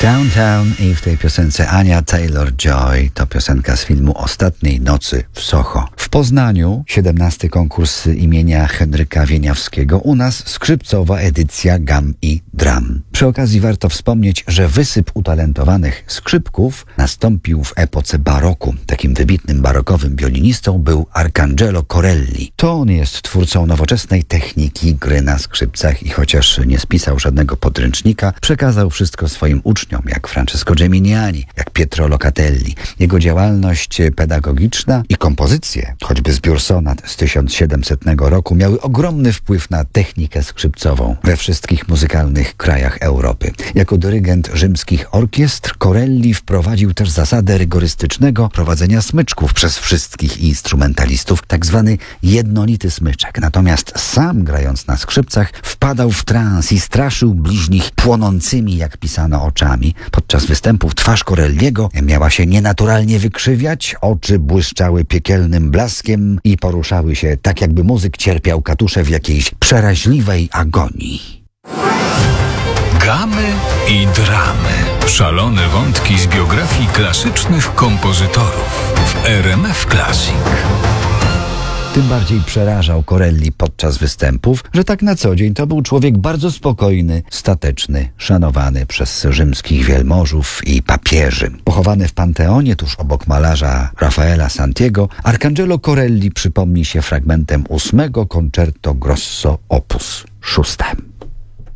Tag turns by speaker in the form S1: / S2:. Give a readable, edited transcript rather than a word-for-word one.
S1: Downtown i w tej piosence Anya Taylor-Joy to piosenka z filmu Ostatniej nocy w Soho. W Poznaniu 17. konkurs imienia Henryka Wieniawskiego, u nas skrzypcowa edycja Gam i Dram. Przy okazji warto wspomnieć, że wysyp utalentowanych skrzypków nastąpił w epoce baroku. Takim wybitnym barokowym violinistą był Arcangelo Corelli. To on jest twórcą nowoczesnej techniki gry na skrzypcach i chociaż nie spisał żadnego podręcznika, przekazał wszystko swoim uczniom, jak Francesco Geminiani, jak Pietro Locatelli. Jego działalność pedagogiczna i kompozycje, choćby zbiór sonat z 1700 roku, miały ogromny wpływ na technikę skrzypcową we wszystkich muzykalnych krajach Europy. Jako dyrygent rzymskich orkiestr Corelli wprowadził też zasadę rygorystycznego prowadzenia smyczków przez wszystkich instrumentalistów, tak zwany jednolity smyczek. Natomiast sam, grając na skrzypcach, wpadał w trans i straszył bliźnich płonącymi, jak pisano, oczami. Podczas występów twarz Corelliego miała się nienaturalnie wykrzywiać, oczy błyszczały piekielnym blaskiem i poruszały się tak, jakby muzyk cierpiał katusze w jakiejś przeraźliwej agonii.
S2: Gamy i dramy. Szalone wątki z biografii klasycznych kompozytorów w RMF Classic.
S1: Tym bardziej przerażał Corelli podczas występów, że tak na co dzień to był człowiek bardzo spokojny, stateczny, szanowany przez rzymskich wielmożów i papieży. Pochowany w Panteonie tuż obok malarza Raffaella Santiego, Arcangelo Corelli przypomni się fragmentem 8. Concerto Grosso op. 6.